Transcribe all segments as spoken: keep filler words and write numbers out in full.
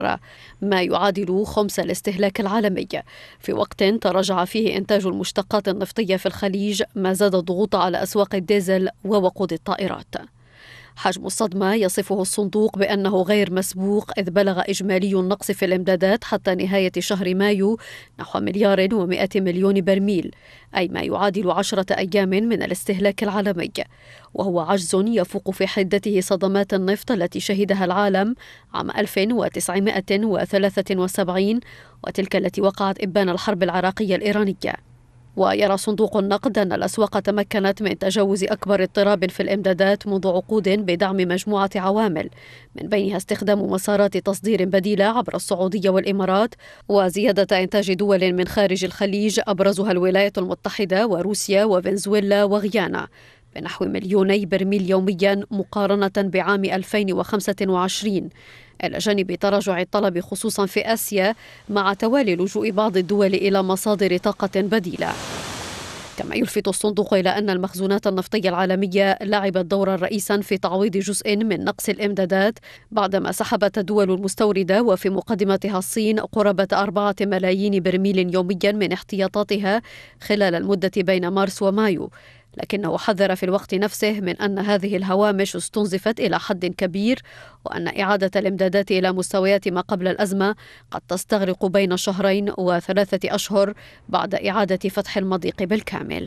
ما يعادل خمس الاستهلاك العالمي، في وقت تراجع فيه إنتاج المشتقات النفطية في الخليج، ما زاد الضغوط على أسواق الديزل ووقود الطائرات. حجم الصدمة يصفه الصندوق بأنه غير مسبوق، إذ بلغ إجمالي النقص في الإمدادات حتى نهاية شهر مايو نحو مليار ومئة مليون برميل، أي ما يعادل عشرة أيام من الاستهلاك العالمي، وهو عجز يفوق في حدته صدمات النفط التي شهدها العالم عام ألف وتسعمئة وثلاثة وسبعين، وتلك التي وقعت إبان الحرب العراقية الإيرانية. ويرى صندوق النقد أن الأسواق تمكنت من تجاوز أكبر اضطراب في الإمدادات منذ عقود بدعم مجموعة عوامل، من بينها استخدام مسارات تصدير بديلة عبر السعودية والإمارات، وزيادة إنتاج دول من خارج الخليج أبرزها الولايات المتحدة وروسيا وفنزويلا وغيانا بنحو مليوني برميل يوميا مقارنة بعام ألفين وخمسة وعشرين، إلى جانب تراجع الطلب خصوصا في آسيا مع توالي لجوء بعض الدول إلى مصادر طاقة بديلة. كما يلفت الصندوق إلى أن المخزونات النفطية العالمية لعبت دورا رئيسا في تعويض جزء من نقص الإمدادات، بعدما سحبت الدول المستوردة وفي مقدمتها الصين قرابة أربعة ملايين برميل يوميا من احتياطاتها خلال المدة بين مارس ومايو، لكنه حذر في الوقت نفسه من أن هذه الهوامش استنزفت إلى حد كبير، وأن إعادة الإمدادات إلى مستويات ما قبل الأزمة قد تستغرق بين شهرين وثلاثة أشهر بعد إعادة فتح المضيق بالكامل.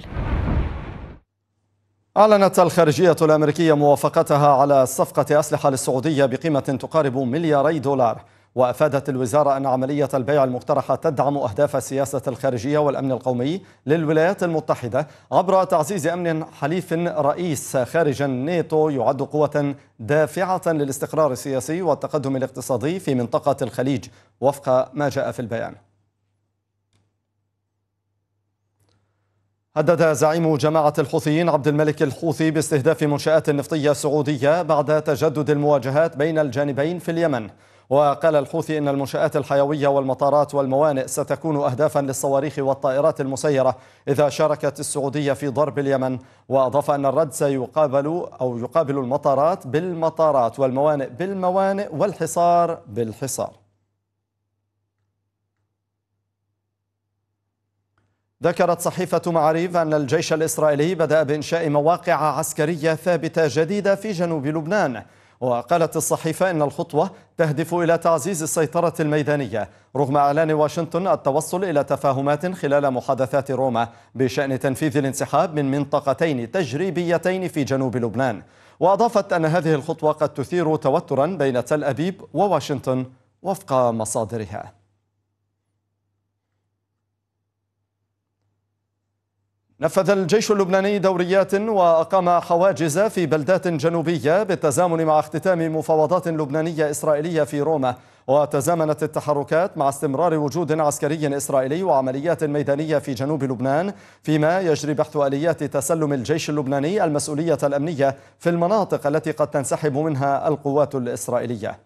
أعلنت الخارجية الأمريكية موافقتها على صفقة أسلحة للسعودية بقيمة تقارب ملياري دولار. وأفادت الوزارة أن عملية البيع المقترحة تدعم أهداف السياسة الخارجية والأمن القومي للولايات المتحدة عبر تعزيز أمن حليف رئيس خارج الناتو يعد قوة دافعة للاستقرار السياسي والتقدم الاقتصادي في منطقة الخليج، وفق ما جاء في البيان. هدد زعيم جماعة الحوثيين عبد الملك الحوثي باستهداف منشآت نفطية سعودية بعد تجدد المواجهات بين الجانبين في اليمن. وقال الحوثي إن المنشآت الحيوية والمطارات والموانئ ستكون أهدافا للصواريخ والطائرات المسيرة إذا شاركت السعودية في ضرب اليمن. وأضاف أن الرد سيقابل أو يقابل المطارات بالمطارات والموانئ بالموانئ والحصار بالحصار. ذكرت صحيفة معاريف أن الجيش الإسرائيلي بدأ بإنشاء مواقع عسكرية ثابتة جديدة في جنوب لبنان. وقالت الصحيفة إن الخطوة تهدف إلى تعزيز السيطرة الميدانية رغم إعلان واشنطن التوصل إلى تفاهمات خلال محادثات روما بشأن تنفيذ الانسحاب من منطقتين تجريبيتين في جنوب لبنان. وأضافت أن هذه الخطوة قد تثير توترا بين تل أبيب وواشنطن وفق مصادرها. نفذ الجيش اللبناني دوريات وأقام حواجز في بلدات جنوبية بالتزامن مع اختتام مفاوضات لبنانية إسرائيلية في روما. وتزامنت التحركات مع استمرار وجود عسكري إسرائيلي وعمليات ميدانية في جنوب لبنان، فيما يجري بحث آليات تسلم الجيش اللبناني المسؤولية الأمنية في المناطق التي قد تنسحب منها القوات الإسرائيلية.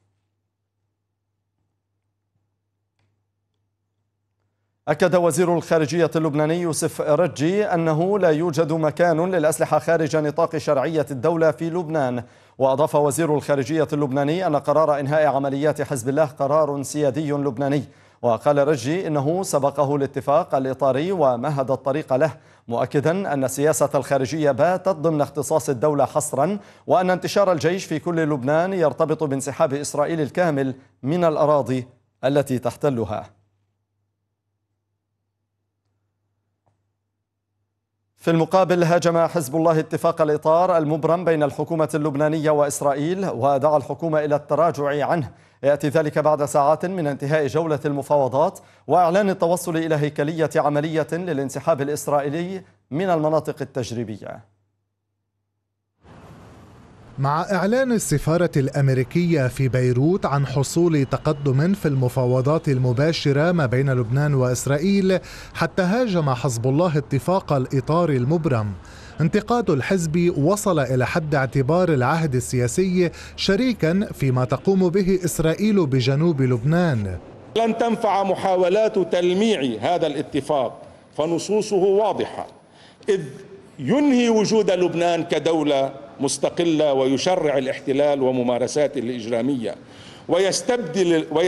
أكد وزير الخارجية اللبناني يوسف رجي أنه لا يوجد مكان للأسلحة خارج نطاق شرعية الدولة في لبنان. وأضاف وزير الخارجية اللبناني أن قرار إنهاء عمليات حزب الله قرار سيادي لبناني. وقال رجي إنه سبقه الاتفاق الإطاري ومهد الطريق له، مؤكدا أن السياسة الخارجية باتت ضمن اختصاص الدولة حصرا، وأن انتشار الجيش في كل لبنان يرتبط بانسحاب إسرائيل الكامل من الأراضي التي تحتلها. في المقابل هاجم حزب الله اتفاق الإطار المبرم بين الحكومة اللبنانية وإسرائيل ودعا الحكومة إلى التراجع عنه. يأتي ذلك بعد ساعات من انتهاء جولة المفاوضات وإعلان التوصل إلى هيكلية عملية للانسحاب الإسرائيلي من المناطق التجريبية. مع إعلان السفارة الأمريكية في بيروت عن حصول تقدم في المفاوضات المباشرة ما بين لبنان وإسرائيل، حتى هاجم حزب الله اتفاق الإطار المبرم. انتقاد الحزب وصل إلى حد اعتبار العهد السياسي شريكا فيما تقوم به إسرائيل بجنوب لبنان. لن تنفع محاولات تلميع هذا الاتفاق، فنصوصه واضحة، إذ ينهي وجود لبنان كدولة مستقلة ويشرع الاحتلال وممارساته الإجرامية ويستبدل